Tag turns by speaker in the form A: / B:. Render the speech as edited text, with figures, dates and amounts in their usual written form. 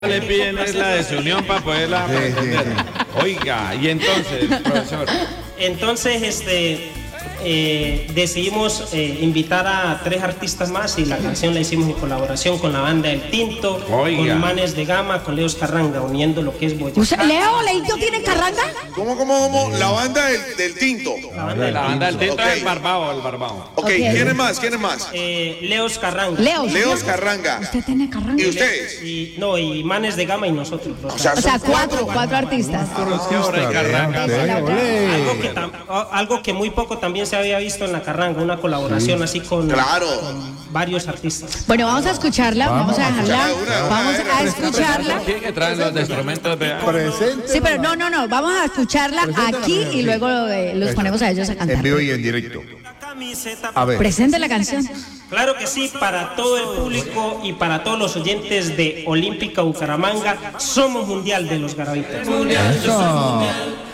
A: Le piden es la desunión para poderla aprender. Oiga, y entonces, profesor.
B: Entonces, decidimos invitar a 3 artistas más y la canción la hicimos en colaboración con la banda El Tinto,
A: Oiga.
B: con Manes de Gama, con Leos Carranga, uniendo lo que es Boyacá.
C: O sea, ¿Leito tiene carranga?
D: ¿Cómo? La banda del Tinto.
B: La banda del
A: La banda del Tinto
D: Ok.
A: es el Barbao.
D: Ok, ¿quiénes más?
B: Leos Carranga.
D: Leos Carranga.
C: ¿Usted tiene carranga?
D: ¿Y ustedes?
B: Y Manes de Gama y nosotros.
D: O sea,
C: O sea,
D: son
C: cuatro artistas.
A: Ahora hay carranga.
B: Algo que muy poco también se había visto en la carranga, una colaboración así con varios artistas.
C: Bueno, vamos a escucharla, vamos a dejarla,
D: una,
C: vamos a escucharla.
A: ¿Quién que traen los instrumentos de...
C: Sí, pero no, vamos a escucharla aquí y luego los ponemos a ellos a cantar.
E: En vivo y en directo. A ver.
C: Presente la canción.
B: Claro que sí, para todo el público y para todos los oyentes de Olímpica Bucaramanga, somos Mundial de los Garabitas.
E: Eso.